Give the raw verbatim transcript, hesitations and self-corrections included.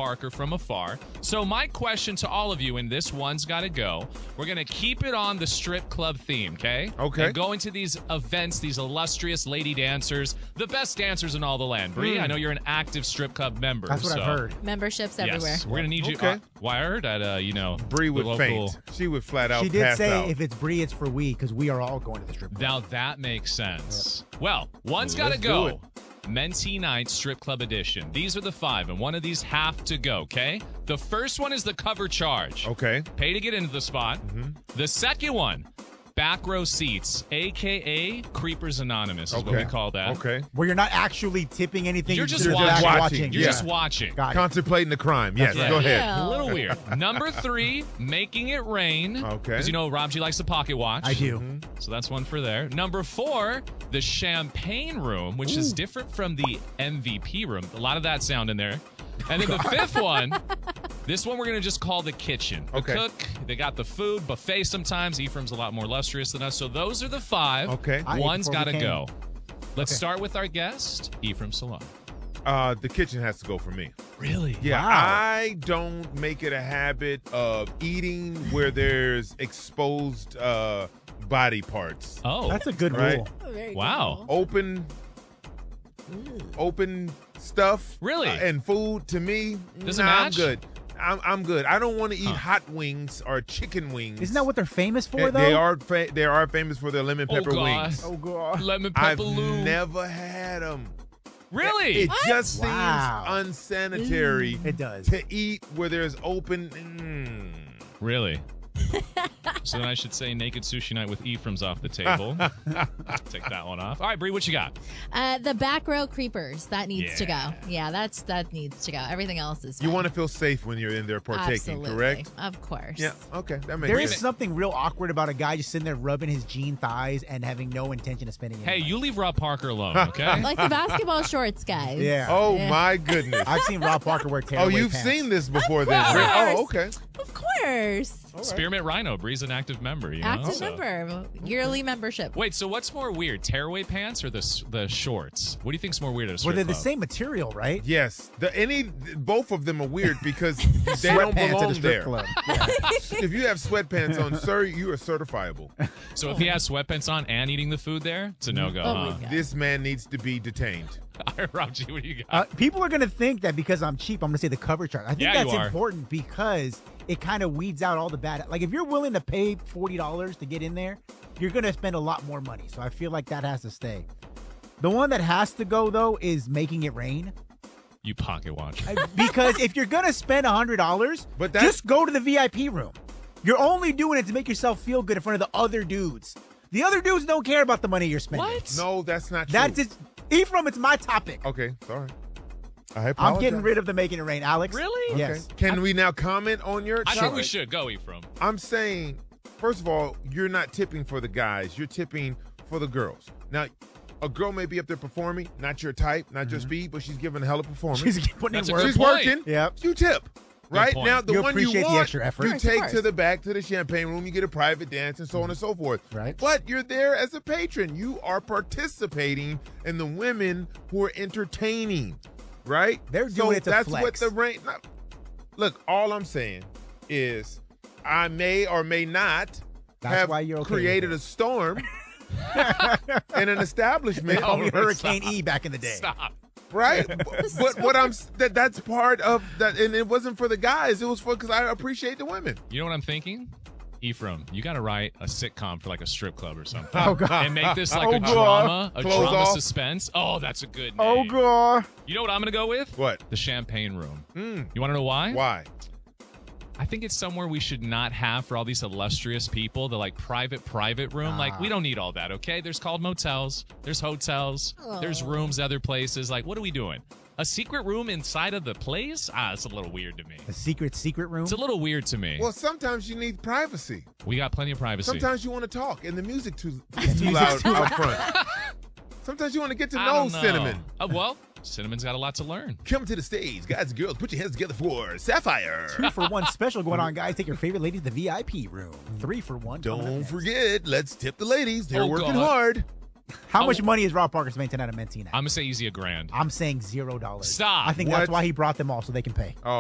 Parker from afar. So my question to all of you, and this one's got to go, we're going to keep it on the strip club theme, okay? Okay. And go into these events, these illustrious lady dancers, the best dancers in all the land. Bree, Mm. I know you're an active strip club member. That's what so I've heard. Memberships everywhere. Yes, we're going to need you. Okay. Uh, well, I heard that, uh, you know, Bree the would local- faint. She would flat out She did pass say out. if it's Bree, it's for we, because we are all going to the strip club. Now that makes sense. Well, one's Well, got to let's do go. it. Mentee Night Strip Club Edition. These are the five, and one of these have to go, okay? The first one is the cover charge. Okay. Pay to get into the spot. Mm-hmm. The second one, back row seats, a k a. Creepers Anonymous is Okay. what we call that. Okay. Where you're not actually tipping anything. You're just sit watching. back Watching. You're Yeah. just watching. Got it. Contemplating the crime. Yes, Yeah. go ahead. Yeah. A little weird. Number three, making it rain. Okay. Because you know Rob G likes the pocket watch. I do. Mm-hmm. So that's one for there. Number four, the champagne room, which is different from the M V P room. A lot of that sound in there. And then the fifth one, this one we're going to just call the kitchen. The Okay. cook, they got the food, buffet sometimes. Ephraim's a lot more illustrious than us. So those are the five. Okay. I ate One's before got we to came. go. Let's Okay. start with our guest, Ephraim Salon. Uh, the kitchen has to go for me. Really? Yeah, Wow. I don't make it a habit of eating where there's exposed uh, body parts. Oh. That's a good Right. rule. Oh, very Wow. cool. Open, open stuff. Really? uh, and food to me. Does it nah, I'm match? good. I'm, I'm good. I don't want to eat Huh. hot wings or chicken wings. Isn't that what they're famous for, they, though? they are? Fa- they are famous for their lemon Oh, pepper God. wings. Oh, God. Lemon I've pepper loo. never had them. Really? It just Wow. seems unsanitary It does. to eat where there's open. Mm. Really? So then I should say naked sushi night with Ephraim's off the table. Take that one off. All right, Bree, what you got? Uh, the back row creepers. That needs to Yeah. go. Yeah, that's that needs to go. Everything else is You fine. want to feel safe when you're in there partaking, Absolutely. correct? Of course. Yeah. Okay, that makes There sense. is something real awkward about a guy just sitting there rubbing his jean thighs and having no intention of spending any Hey, money. you leave Rob Parker alone, okay? Like the basketball shorts, guys. Yeah. Oh Yeah. my goodness. I've seen Rob Parker wear Oh, tearaway you've pants. seen this before then. course. Rick? Oh, okay. Of course. Spearmint Rhino, Bree's an active member, you know? Active So- member. Yearly membership. Wait, so what's more weird, tearaway pants or the s- the shorts? What do you think's more weird at a strip Well, they're the club? same material, right? Yes. The any both of them are weird because they don't Sweatpants at belong a strip there. club. Yeah. If you have sweatpants on, sir, you are certifiable. So if he has sweatpants on and eating the food there, it's a no-go, Oh, huh? my God. This man needs to be detained. All right, Rob G, what do you got? Uh, people are going to think that because I'm cheap, I'm going to say the cover chart. I think Yeah, that's you are. important because it kind of weeds out all the bad. Like, if you're willing to pay forty dollars to get in there, you're going to spend a lot more money. So I feel like that has to stay. The one that has to go, though, is making it rain. You pocket watch. I- because if you're going to spend one hundred dollars, But that's- just go to the V I P room. You're only doing it to make yourself feel good in front of the other dudes. The other dudes don't care about the money you're spending. What? No, that's not true. That's just, Ephraim, it's my topic. Okay, sorry. I I'm apologize. getting rid of the making it rain, Alex. Really? Yes. Okay. Can we now comment on your I think we choice? should go, Ephraim. I'm saying, first of all, you're not tipping for the guys. You're tipping for the girls. Now, a girl may be up there performing, not your type, not your speed, but she's giving a hell of a performance. She's putting That's in a work. good She's point. working. Yep. You tip. Right point. now, the You one you appreciate the want, extra effort. you Of course, of take to course. the back to the champagne room. You get a private dance and so on and so forth. Right. But you're there as a patron. You are participating in the women who are entertaining. Right. They're so doing it to that's flex. what the rain. not- Look, all I'm saying is, I may or may not That's have why you're okay with created it. a storm in an establishment. Call me Oh, Hurricane stop. E back in the day. Stop. Right, but what I'm that that's part of that, and it wasn't for the guys. It was for because I appreciate the women. You know what I'm thinking? Ephraim, you got to write a sitcom for like a strip club or something. Oh, God. And make this like Oh, a God. drama, a Close drama off. suspense. Oh, that's a good name. Oh, God. You know what I'm going to go with? What? The champagne room. Mm, You want to know why? why? I think it's somewhere we should not have for all these illustrious people, the like private, private room. Like, we don't need all that, okay? There's called motels, there's hotels, there's rooms other places. Like, what are we doing? A secret room inside of the place? Ah, it's a little weird to me. A secret, secret room? It's a little weird to me. Well, sometimes you need privacy. We got plenty of privacy. Sometimes you want to talk, and the music too is too loud out front. Sometimes you want to get to I know don't know. Cinnamon. Uh, well, Cinnamon's got a lot to learn. Come to the stage, guys and girls. Put your hands together for Sapphire. Two for one special going on, guys. Take your favorite ladies to the V I P room. Three for one. coming up Don't next. forget, let's tip the ladies. They're Oh, working God. hard. How Oh. much money is Rob Parker spending tonight at Mentee Night? I'm going to say easy a grand. I'm saying zero dollars. Stop. I think What? that's why he brought them all so they can pay. Oh,